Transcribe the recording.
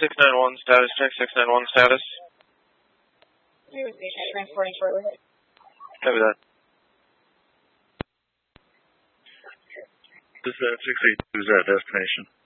691 status check, 691 status. Transporting shortly. Copy that. This is 682 is at destination.